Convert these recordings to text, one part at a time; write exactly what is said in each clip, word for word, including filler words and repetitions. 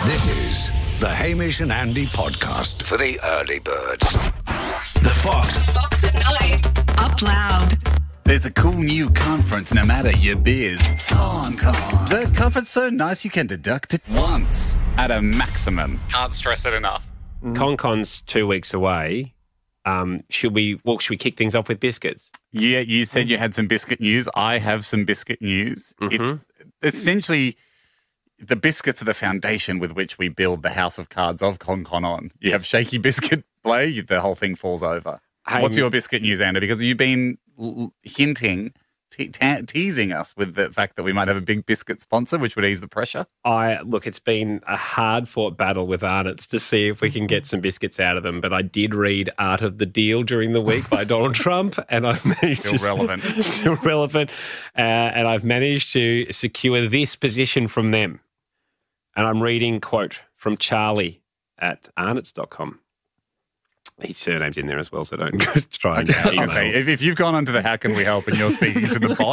This is the Hamish and Andy podcast for the early birds. The Fox. Fox at night. Up loud. There's a cool new conference no matter your biz. ConCon. The conference so nice you can deduct it once at a maximum. Can't stress it enough. ConCon's two weeks away. Um, should we? Well, should we kick things off with biscuits? Yeah, you said you had some biscuit news. I have some biscuit news. Mm-hmm. It's essentially the biscuits are the foundation with which we build the house of cards of ConCon on. You have shaky biscuit play, the whole thing falls over. Hey, What's your biscuit news, Andy? Because you've been l- hinting, te- te- teasing us with the fact that we might have a big biscuit sponsor, which would ease the pressure. I look, it's been a hard-fought battle with Arnott's to see if we can get some biscuits out of them. But I did read Art of the Deal during the week by Donald Trump, and I've managed Still to, relevant. still relevant, uh, and I've managed to secure this position from them. And I'm reading quote from Charlie at arnott's dot com. His surname's in there as well, so don't go try and Okay, I was email. gonna say, if, if you've gone onto the How Can We Help and you're speaking to the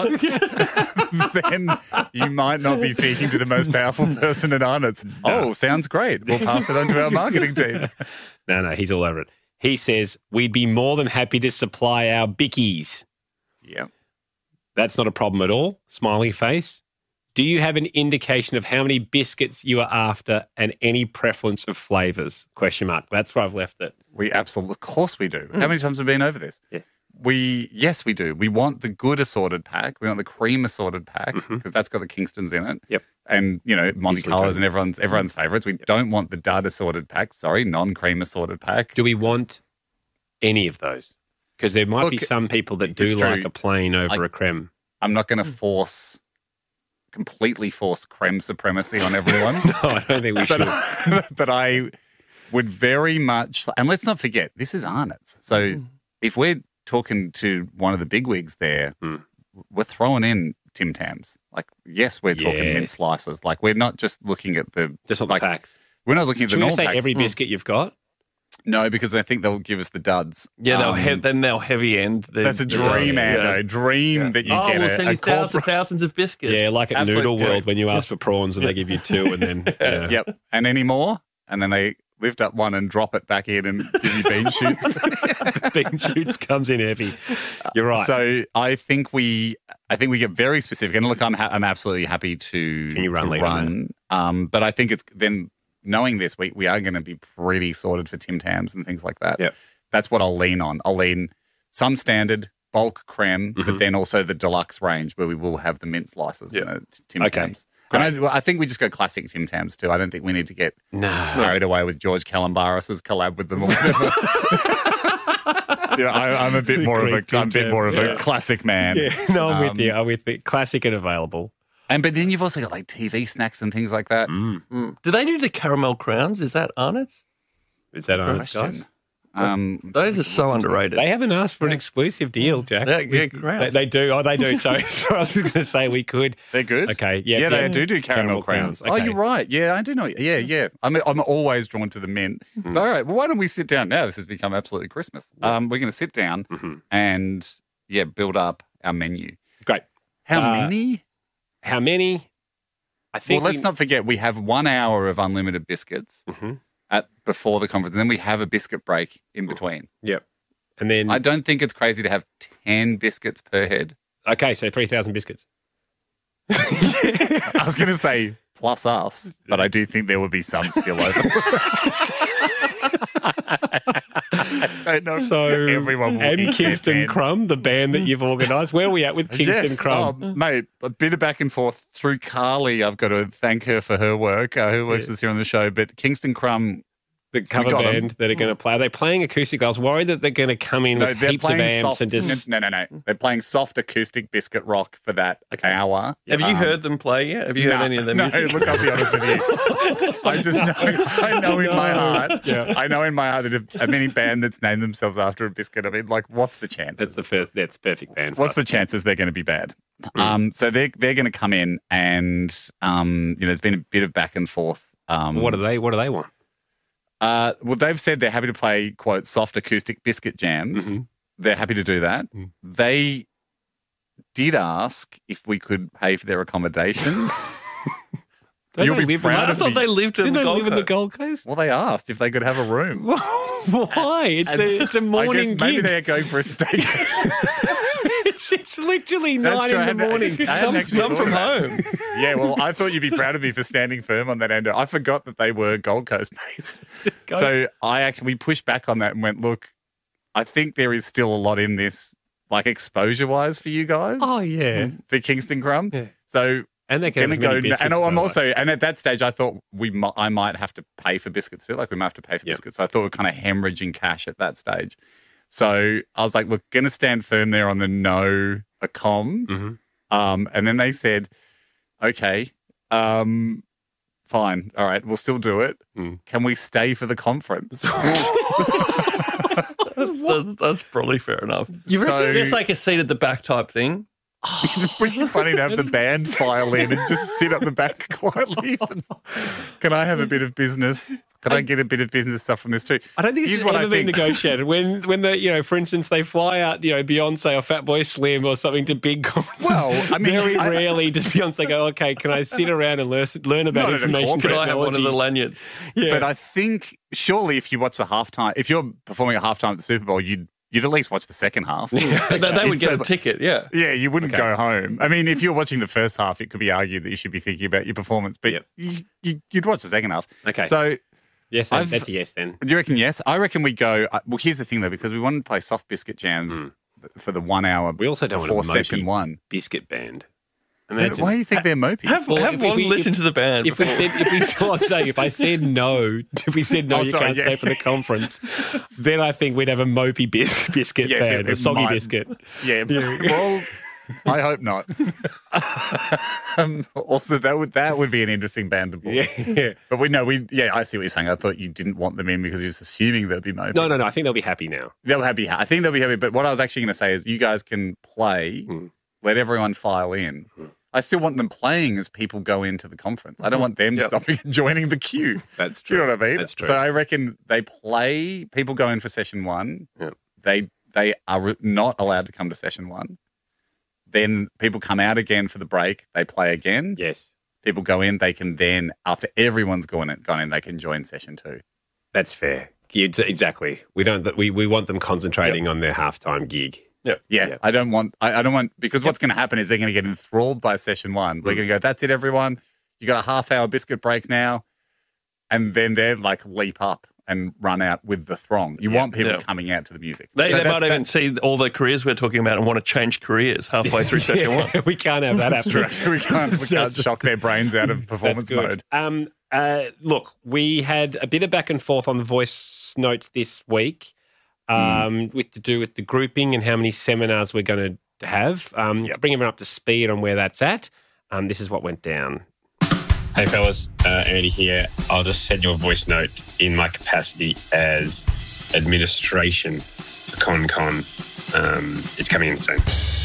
bot, then you might not be speaking to the most powerful person at Arnott's. Oh, sounds great. We'll pass it on to our marketing team. No, no, he's all over it. He says, we'd be more than happy to supply our bickies. Yeah. That's not a problem at all. Smiley face. Do you have an indication of how many biscuits you are after and any preference of flavours? Question mark. That's where I've left it. We absolutely, of course we do. How many times have we been over this? Yeah. We, yes, we do. We want the good assorted pack. We want the cream assorted pack because Mhm. that's got the Kingstons in it. Yep. And, you know, Monte Easily Carlos done. and everyone's everyone's favourites. We don't want the dud assorted pack. Sorry, non-cream assorted pack. Do we want any of those? Because there might be Look, some people that do it's like true. a plain over I- a creme. I'm not going to force, completely force creme supremacy on everyone. No, I don't think we should. but, but I would very much, and let's not forget, this is Arnott's. So if we're talking to one of the bigwigs there, Mm. we're throwing in Tim Tams. Like, yes, we're talking mint Yes. slices. Like, we're not just looking at the, Just on like, the packs. we're not looking at Should the we normal say packs. every biscuit you've got? No, because I think they'll give us the duds. Yeah, they'll Um, he- then they'll heavy end. The, That's a the- dream, yeah. Ando. Dream that you oh, get we'll a, send a you thousands, corporate. thousands of biscuits. Yeah, like at Absolute Noodle dream. World when you ask for prawns and they give you two and then... Yeah. Yep. And any more? And then they lift up one and drop it back in and give you bean shoots. Bean shoots comes in heavy. You're right. So I think we, I think we get very specific. And look, I'm, ha- I'm absolutely happy to, Can you run to lead on run. Um, but I think it's then knowing this, we we are going to be pretty sorted for Tim Tams and things like that. Yep. That's what I'll lean on. I'll lean some standard bulk creme, Mhm. but then also the deluxe range where we will have the mint slices Yep. and the Tim Okay. Tams. And I, well, I think we just go classic Tim Tams too. I don't think we need to get no. carried away with George Kalambaris's collab with them or whatever. you know, I, I'm a bit The more of Greek a, I'm a Tim bit more of Tam, a yeah. classic man. Yeah, no, I'm Um, with you. I'm with you. Classic and available. And but then you've also got like T V snacks and things like that. Mm. Mm. Do they do the caramel crowns? Is that Arnott's? Is that on guys? Question. Um, Those are so underrated. They haven't asked for an exclusive deal, Jack. Yeah, yeah, They, crowns. they do. Oh, they do. Sorry. Sorry, I was just going to say we could. they're good. Okay. Yeah. Yeah, they yeah. do do caramel, Caramel crowns. crowns, Oh, okay. you're right. Yeah, I do know. Yeah, yeah. I'm I'm always drawn to the mint. Mm-hmm. But all right. Well, why don't we sit down now? This has become absolutely Christmas. Um, we're going to sit down Mhm. and yeah, build up our menu. Great. How Uh, many? How many? I Well, think. let's we- not forget we have one hour of unlimited biscuits Mhm. at before the conference, and then we have a biscuit break in between. Yep. And then. I don't think it's crazy to have ten biscuits per head. Okay, so three thousand biscuits. I was going to say plus us, but I do think there would be some spillover. I don't know. if So everyone will and eat their Kingston ten. Crumb, the band that you've organised. Where are we at with Kingston Yes. Crumb? Oh, mate, a bit of back and forth through Carly. I've got to thank her for her work, uh, who works with us here on the show. But Kingston Crumb, The cover got 'em. band that are going to play. Are they playing acoustic? I was worried that they're going to come in no, with they're heaps of playing amps soft. and just. No, no, no. They're playing soft acoustic biscuit rock for that Okay. hour. Have you Um, heard them play yet? Have you heard no, any of their no, music? look, I'll be honest with you. I just know, I know in my heart, Yeah. I know in my heart that if a mini band that's named themselves after a biscuit, I mean, like, what's the chances? That's the first. That's the perfect band. For What's us. the chances they're going to be bad? Mm. Um, so they're they're going to come in, and um, you know, there's been a bit of back and forth. Um, What do they? What do they want? Uh, well, they've said they're happy to play quote soft acoustic biscuit jams. Mhm. They're happy to do that. Mm. They did ask if we could pay for their accommodation. Don't You'll they be live proud in, I of thought me. they lived in Didn't the they Gold live in the Coast. Gold Coast? Well, they asked if they could have a room. Why? It's a it's a I morning guess maybe gig. they're going for a staycation. it's, it's literally That's nine true. I in the hadn't- morning. I hadn't Come, actually come thought from of that. home. Yeah, well, I thought you'd be proud of me for standing firm on that, Andrew. I forgot that they were Gold Coast based. Go- So I ac- we pushed back on that and went, look, I think there is still a lot in this, like exposure wise for you guys. Oh yeah, For Kingston Crumb. Yeah. So and they can gonna have as many go, biscuits and as I'm they also, and at that stage, I thought we, mi- I might have to pay for biscuits too. Like we might have to pay for Yep. biscuits. So I thought we we're kind of hemorrhaging cash at that stage. So I was like, look, going to stand firm there on the no a com. Mhm. Um, and then they said, okay, um, fine. All right, we'll still do it. Mm. Can we stay for the conference? That's, that's, that's probably fair enough. You So- reckon there's like a seat at the back type thing? It's pretty funny to have the band file in and just sit up the back quietly. Can I have a bit of business? Can I get a bit of business stuff from this too? I don't think Here's it's what ever I been think. negotiated. When, when the, you know, for instance, they fly out, you know, Beyonce or Fatboy Slim or something to big conferences. Well, I mean, very I- rarely does Beyonce go, okay, can I sit around and learn, learn about Not at a information corporate. Could I have one of technology? the lanyards? Yeah. But I think surely if you watch the halftime, if you're performing at halftime at the Super Bowl, you'd you'd at least watch the second half. They, they would It's get so- a ticket, yeah. Yeah, you wouldn't Okay. go home. I mean, if you're watching the first half, it could be argued that you should be thinking about your performance, but Yep. you, you, you'd watch the second half. Okay. So yes, I've- that's a yes then. do you reckon yes? I reckon we go. uh, Well, here's the thing though, because we wanted to play soft biscuit jams for the one hour We also don't want a before mopey session one. biscuit band. Then Imagine. why do you think they're mopey? Have, Well, have if- one if we- listen if- to the band. If we before. said, if we, so I'm saying, if I said no, if we said no, Oh, you sorry, can't yeah. stay for the conference, then I think we'd have a mopey bis- biscuit Yes, band, it- a it soggy might. biscuit. Yeah. Well, I hope not. um, also, that would that would be an interesting band to book. Yeah. But we know we. Yeah, I see what you're saying. I thought you didn't want them in because you're just assuming they'd be mopey. No, no, no. I think they'll be happy now. They'll happy. I think they'll be happy. But what I was actually going to say is, you guys can play. Mm. Let everyone file in. I still want them playing as people go into the conference. I don't want them Yep. stopping and joining the queue. That's Do you know what I mean? That's true. So I reckon they play. People go in for session one. Yep. They they are not allowed to come to session one. Then people come out again for the break. They play again. Yes, People go in. They can then, after everyone's gone in, gone in, they can join session two. that's fair. You- Exactly. We don't. We we want them concentrating on their halftime gig. Yeah, Yep. I don't want. I, I don't want because what's going to happen is they're going to get enthralled by session one. We're going to go. That's it, everyone. You got a half hour biscuit break now, and then they're like leap up and run out with the throng. You want people Yeah. coming out to the music. They, So they that- might even that's- see all the careers we're talking about and want to change careers halfway through session one. we can't have that That's happen. true. We can't. We can't shock their brains out of performance That's good. mode. Um, uh, look, we had a bit of back and forth on the voice notes this week, um, Mm. with to do with the grouping and how many seminars we're going to have. Um, To bring everyone up to speed on where that's at, um, this is what went down. Hey fellas, uh, Andy here. I'll just send you a voice note in my capacity as administration for ConCon. Um, it's coming in soon.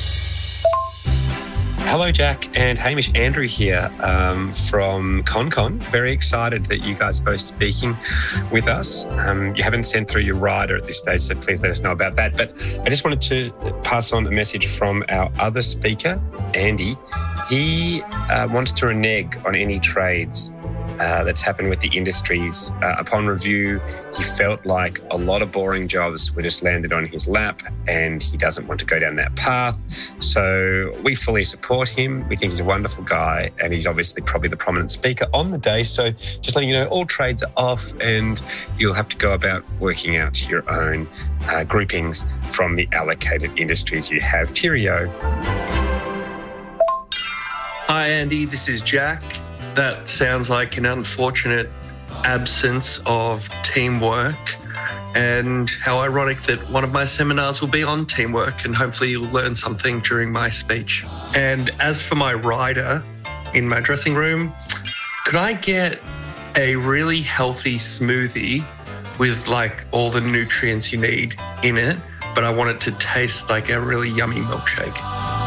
Hello, Jack and Hamish. Andrew here um, from ConCon. Very excited that you guys are both speaking with us. Um, you haven't sent through your rider at this stage, so please let us know about that. But I just wanted to pass on a message from our other speaker, Andy. He uh, wants to renege on any trades uh, that's happened with the industries. Uh, upon review, he felt like a lot of boring jobs were just landed on his lap and he doesn't want to go down that path. So we fully support him. We think he's a wonderful guy and he's obviously probably the prominent speaker on the day. So just letting you know, all trades are off and you'll have to go about working out your own uh, groupings from the allocated industries you have. Cheerio. Hi, Andy. This is Jack. That sounds like an unfortunate absence of teamwork. And how ironic that one of my seminars will be on teamwork, and hopefully you'll learn something during my speech. And as for my rider in my dressing room, could I get a really healthy smoothie with like all the nutrients you need in it, but I want it to taste like a really yummy milkshake?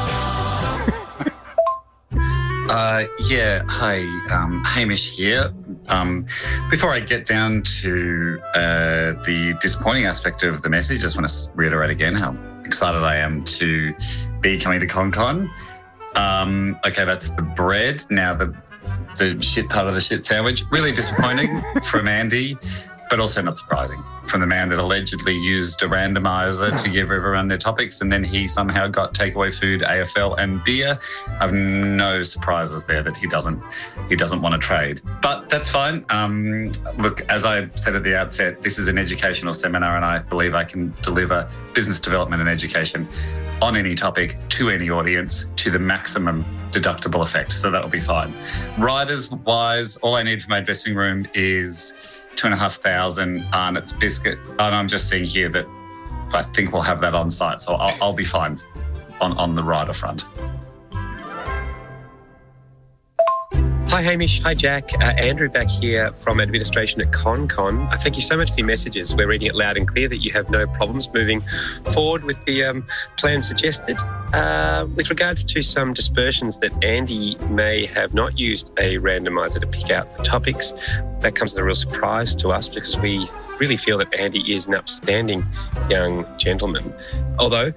Uh, yeah, hi, um, Hamish here. Um, before I get down to uh, the disappointing aspect of the message, I just want to reiterate again how excited I am to be coming to ConCon. Um, okay, that's the bread. Now, the the shit part of the shit sandwich. Really disappointing from Andy, but also not surprising from the man that allegedly used a randomizer to give everyone their topics, and then he somehow got takeaway food, A F L, and beer. I've no surprises there that he doesn't he doesn't want to trade, but that's fine. Um, look, as I said at the outset, this is an educational seminar, and I believe I can deliver business development and education on any topic to any audience to the maximum deductible effect. So that'll be fine. Riders wise, all I need for my dressing room is two and a half thousand Arnott's biscuits. And I'm just seeing here that I think we'll have that on site. So I'll, I'll be fine on, on the rider front. Hi, Hamish. Hi, Jack. Uh, Andrew back here from administration at ConCon. Uh, thank you so much for your messages. We're reading it loud and clear that you have no problems moving forward with the um, plan suggested. Uh, with regards to some dispersions that Andy may have not used a randomizer to pick out the topics, that comes as a real surprise to us because we really feel that Andy is an upstanding young gentleman. Although